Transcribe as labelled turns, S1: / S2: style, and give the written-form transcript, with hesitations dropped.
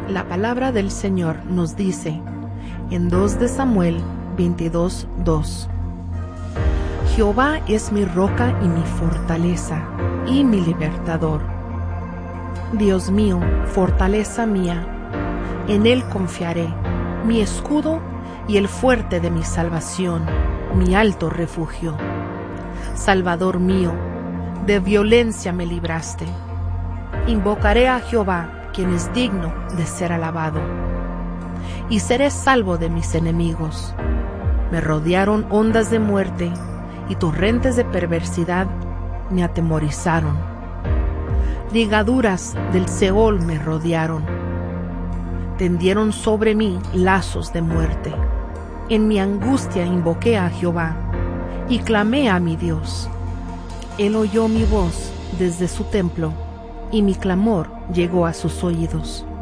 S1: La palabra del Señor nos dice en 2 de Samuel 22:2: Jehová es mi roca y mi fortaleza y mi libertador. Dios mío, fortaleza mía, en Él confiaré, mi escudo y el fuerte de mi salvación, mi alto refugio. Salvador mío, de violencia me libraste. Invocaré a Jehová, quien es digno de ser alabado, y seré salvo de mis enemigos. Me rodearon ondas de muerte, y torrentes de perversidad me atemorizaron. Ligaduras del Seol me rodearon. Tendieron sobre mí lazos de muerte. En mi angustia invoqué a Jehová, y clamé a mi Dios. Él oyó mi voz desde su templo, y mi clamor llegó a sus oídos.